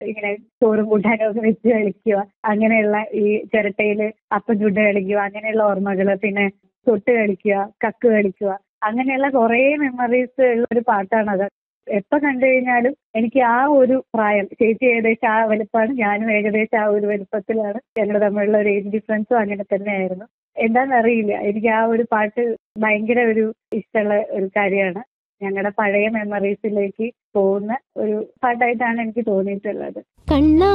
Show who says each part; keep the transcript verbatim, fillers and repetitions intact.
Speaker 1: ഇങ്ങനെ ചോറും കൂട്ടാനും ഒക്കെ വെച്ച് കളിക്കുക, അങ്ങനെയുള്ള ഈ ചിരട്ടയില് അപ്പം ചുട്ട് കളിക്കുക, അങ്ങനെയുള്ള ഓർമ്മകള്. പിന്നെ തൊട്ട് കളിക്കുക, കക്ക് കളിക്കുക, അങ്ങനെയുള്ള കുറേ മെമ്മറീസ് ഉള്ള ഒരു പാട്ടാണത്. എപ്പോൾ കണ്ടു കഴിഞ്ഞാലും എനിക്ക് ആ ഒരു പ്രായം, ചേച്ചി ഏകദേശം ആ വലുപ്പമാണ്, ഞാനും ഏകദേശം ആ ഒരു വലുപ്പത്തിലാണ്. ഞങ്ങൾ തമ്മിലുള്ള ഒരു ഏജ് ഡിഫറൻസും അങ്ങനെ തന്നെയായിരുന്നു. എന്താണെന്നറിയില്ല, എനിക്ക് ആ ഒരു പാട്ട് ഭയങ്കര ഒരു ഇഷ്ടമുള്ള ഒരു കാര്യമാണ്. ഞങ്ങളുടെ പഴയ മെമ്മറീസിലേക്ക് പോകുന്ന ഒരു പാട്ടായിട്ടാണ് എനിക്ക് തോന്നിയിട്ടുള്ളത്.
Speaker 2: കണ്ണാ